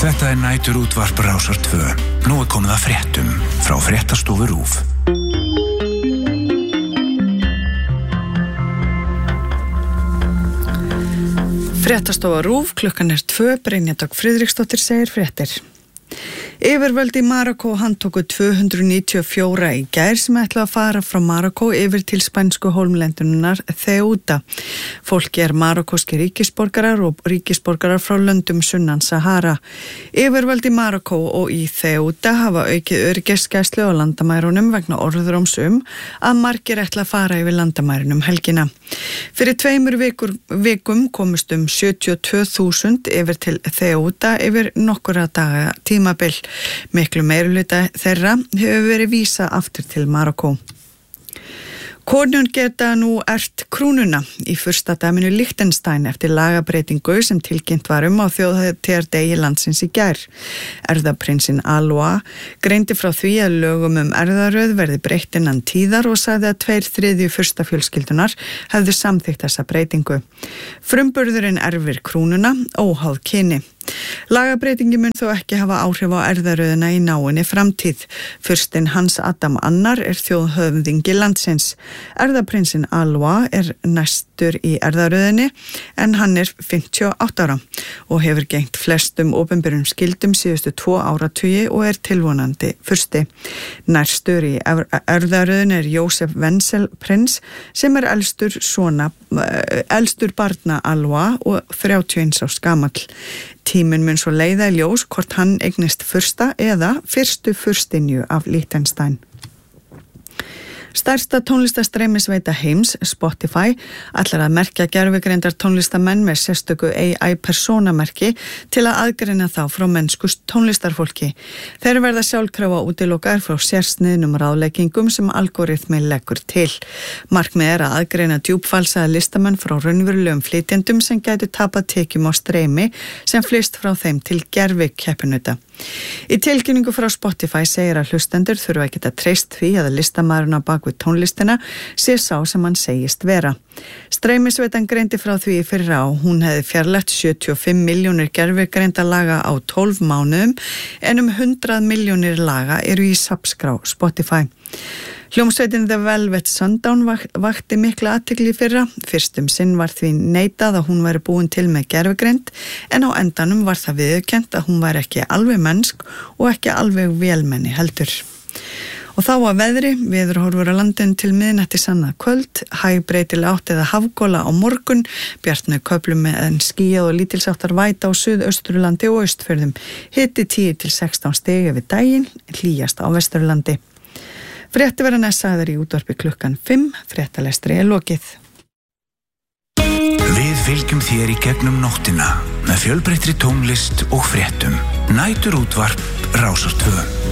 Þetta næturútvarp Rásar 2. Nú komið að fréttum frá Fréttastofu RÚV. Fréttastofa RÚV, klukkan 2, Brynja Dögg Friðriksdóttir segir fréttir. Yfirvöld í Marokkó handtóku 294 í gær sem ætla að fara frá Marokkó yfir til spænsku hólmlendunar Ceuta. Fólki marokkóski ríkisborgarar og ríkisborgarar frá löndum sunnan Sahara. Yfirvöld í Marokkó og í Ceuta hafa aukið öryggisgæslu á landamærunum vegna orðróms að margir ætla að fara yfir landamærunum helgina. Fyrir 2 vikum komust 72.000 yfir til Ceuta yfir nokkura daga tímabil. Miklu meirihluta þeirra hefur verið vísað aftur til Marokkó. Konur geta nú erft krúnuna í furstadæminu Liechtenstein eftir lagabreitingu sem tilkynnt var á þjóðhátíðardegi landsins í gær. Erfðaprinsinn Alois greindi frá því að lögum erfðaröð verði breytt innan tíðar og sagði að 2/3 furstafjölskyldunar hefðu samþykkt þessa breytingu. Frumburðurinn erfir krúnuna óháð kyni. Lagabreitingi mun þó ekki hafa áhrif á erfðaröðina í náinni framtíð. Furstinn Hans Adam Annar þjóðhöfðingi landsins. Erfðaprinsinn Alois næstur í erfðaröðinni en hann 58 ára og hefur gegnt flestum opinberum skildum síðustu 2 áratugi og tilvonandi fursti. Næstur í erfðaröðin Jósef Wenzel prins sem elstur barna Alois og 31 árs gamall. Tíminn mun svo leiða í ljós hvort hann eignist fursta eða fyrstu furstinju af Liechtenstein. Stærsta tónlistastreymisveita heims, Spotify, ætlar að merkja gervigreindar tónlistamenn með sérstöku AI persónamerki til að aðgreina þá frá mennsku tónlistarfólki. Þeir verða sjálfkrafa útilokaðir frá sérsniðnum ráðleggingum sem algoritmi leggur til. Markmið að aðgreina djúpfalsaða listamenn frá raunverulegum flytjendum sem gætu tapað tekjum á streymi sem flyst frá þeim til gervikeppinauta. Í tilkynningu frá Spotify segir að hlustendur þurfa að geta treyst því að listamaðurinn á bak við tónlistina sé sá sem hann segist vera. Streymisveitan greindi frá því í fyrra og hún hefði fjarlægt 75 milljónir gervigreinda laga á 12 mánuðum en 100 milljónir laga eru í safnskrá Spotify. Hljómsveitin The Velvet Sundown vakti mikla athygli í fyrra. Fyrstum sinn var því neitað að hún væri búin til með gervigreind en á endanum var það viðurkennt að hún væri ekki alveg mennsk og ekki alveg vélmenni heldur. Og þá að veðri, veðurhorfur á landinu til miðnætti annað kvöld, hægbreytileg átt eða hafgola á morgun, bjart með köflum með skýjað og lítilsáttar væta á Suðausturlandi og Austfjörðum. Hiti 10 til 16 stig yfir daginn, hlýjast á Vesturlandi. Frétti verða sagðar í útvarpi klukkan 5, fréttalestri lokið. Við fylgjum þér í gegnum nóttina með fjölbreyttri tónlist og fréttum. Næturútvarp Rásar 2.